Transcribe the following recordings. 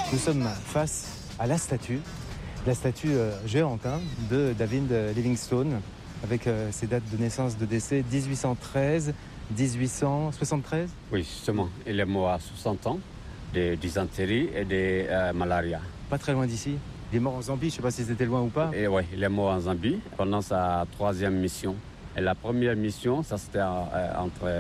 Nous sommes face à la statue géante de David Livingstone, avec ses dates de naissance, de décès 1813, 1873. Oui, justement, il est mort à 60 ans de dysenterie et de malaria. Pas très loin d'ici. Il est mort en Zambie, je ne sais pas si c'était loin ou pas. Et oui, il est mort en Zambie pendant sa 3e mission. Et la première mission, ça c'était entre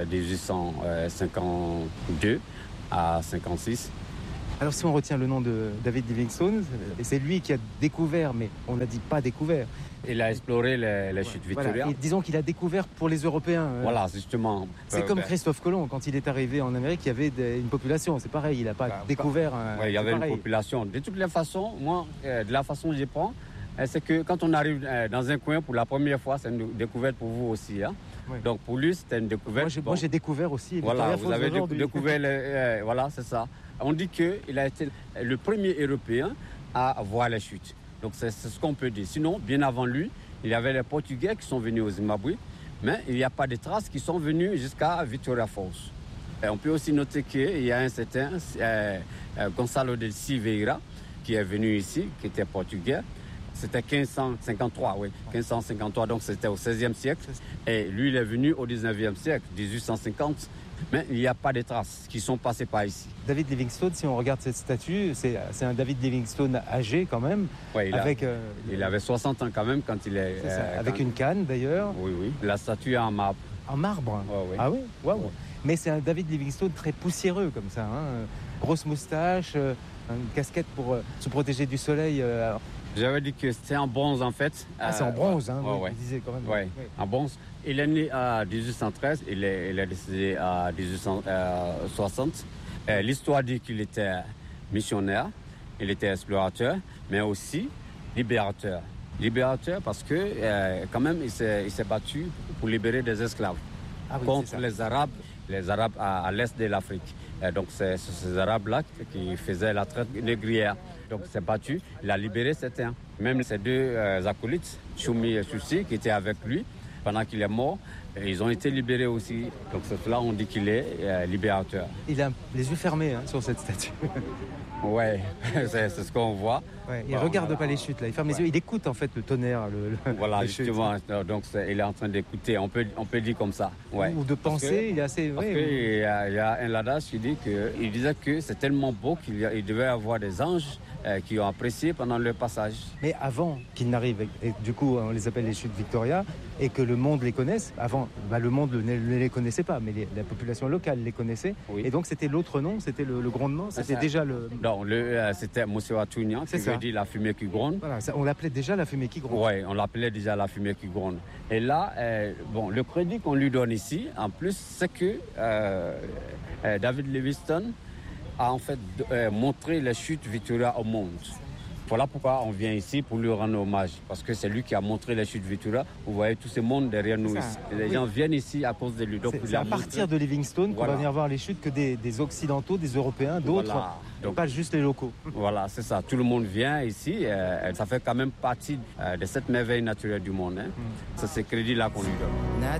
1852 à 56. Alors si on retient le nom de David Livingstone, c'est lui qui a découvert, mais on n'a dit pas découvert. Il a exploré les chutes Victoria. Voilà. Et disons qu'il a découvert pour les Européens. Voilà, justement. C'est comme Christophe Colomb, quand il est arrivé en Amérique, il y avait une population. C'est pareil, il n'a pas découvert... Oui, il y avait une population. De toutes les façons, moi, de la façon que je prends, c'est que quand on arrive dans un coin pour la première fois, c'est une découverte pour vous aussi. Hein. Oui. Donc pour lui, c'était une découverte. Moi, j'ai découvert aussi. Voilà, vous avez découvert, voilà, c'est ça. On dit qu'il a été le premier Européen à voir les chutes. Donc c'est ce qu'on peut dire. Sinon, bien avant lui, il y avait les Portugais qui sont venus au Zimbabwe, mais il n'y a pas de traces qui sont venus jusqu'à Victoria Falls. Et on peut aussi noter qu'il y a un certain Gonçalo de Silveira qui est venu ici, qui était portugais. C'était 1553, oui, 1553, donc c'était au XVIe siècle. Et lui, il est venu au XIXe siècle, 1850. Mais il n'y a pas de traces qui sont passées par ici. David Livingstone, si on regarde cette statue, c'est un David Livingstone âgé quand même. Oui, il avait 60 ans quand même quand il est... avec une canne d'ailleurs. Oui, oui. La statue est en marbre. En marbre? Oui. Ah oui, waouh. Oui. Mais c'est un David Livingstone très poussiéreux comme ça. Grosse moustache, une casquette pour se protéger du soleil. J'avais dit que c'était en bronze en fait. Ah, c'est en bronze, vous disiez quand même. Oui, en bronze. Il est né à 1813, il est décédé à 1860. L'histoire dit qu'il était missionnaire, il était explorateur, mais aussi libérateur. Libérateur parce que quand même il s'est battu pour libérer des esclaves contre les Arabes à l'est de l'Afrique. Donc c'est ces Arabes-là qui faisaient la traite négrière. Donc il s'est battu, il a libéré certains. Même ses deux acolytes, Choumi et Soussi, qui étaient avec lui pendant qu'il est mort, ils ont été libérés aussi. Donc c'est là on dit qu'il est libérateur. Il a les yeux fermés sur cette statue. Ouais, c'est ce qu'on voit. Ouais, il regarde pas les chutes là, il ferme les yeux, il écoute en fait le tonnerre. Voilà, justement, donc il est en train d'écouter, on peut dire comme ça. Ouais. Ou de penser, il est assez... Parce qu'il y a un adage qui dit qu'il disait que c'est tellement beau qu'il devait y avoir des anges qui ont apprécié pendant leur passage. Mais avant qu'ils n'arrivent, et du coup on les appelle les chutes Victoria, et que le monde les connaisse, avant le monde ne les connaissait pas, mais la population locale les connaissait, oui. Et donc c'était l'autre nom, c'était le grondement, c'était déjà le... Non, c'était Monsieur Atounian, qui veut dire la fumée qui gronde. Voilà, on l'appelait déjà la fumée qui gronde. Oui, on l'appelait déjà la fumée qui gronde. Et là, le crédit qu'on lui donne ici, en plus, c'est que David Livingstone a en fait montré les chutes Victoria au monde. Voilà pourquoi on vient ici pour lui rendre hommage, parce que c'est lui qui a montré les chutes Victoria. Vous voyez tout ce monde derrière nous ici. Les gens viennent ici à cause de lui. Donc, c'est à partir de Livingstone qu'on va venir voir les chutes que des Occidentaux, des Européens, d'autres, donc, pas juste les locaux. Voilà, c'est ça. Tout le monde vient ici. Ça fait quand même partie de cette merveille naturelle du monde. C'est ce crédit-là qu'on lui donne.